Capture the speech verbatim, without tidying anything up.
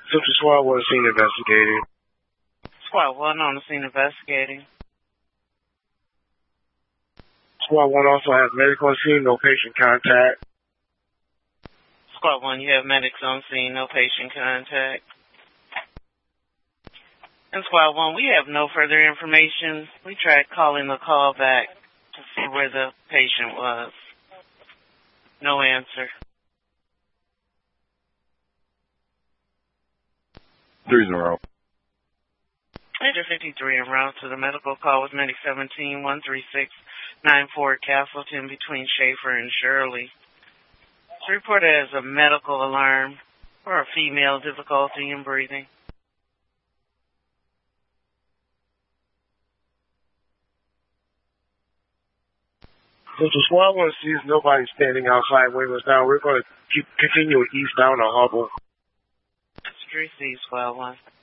Central Squad one scene investigating. Squad one on the scene investigating. Squad one also has medical on scene, no patient contact. Squad one, you have medics on scene, no patient contact. And Squad one, we have no further information. We tried calling the call back to see where the patient was. No answer. Three zero. Major fifty-three en route to the medical call with Medic seventeen one three six nine four Castleton between Schaefer and Shirley. It's reported as a medical alarm for a female difficulty in breathing. Central Squad one sees nobody standing outside windows down. We're going to keep continue eastbound on Hubble. Street C, Squad one.